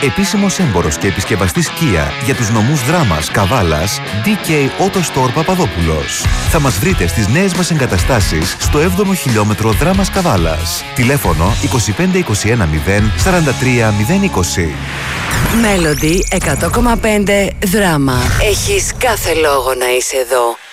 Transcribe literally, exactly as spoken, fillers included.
Επίσημος έμπορος και επισκευαστής Kia για τους νομούς Δράμας, Καβάλας, ντι κέι Auto Store Παπαδόπουλος. Θα μας βρείτε στις νέες μας εγκαταστάσεις στο έβδομο χιλιόμετρο Δράμας Καβάλας. Τηλέφωνο είκοσι πέντε είκοσι ένα μηδέν σαράντα τρία μηδέν είκοσι. Melody εκατό κόμμα πέντε Δράμα. Έχεις κάθε λόγο να είσαι εδώ.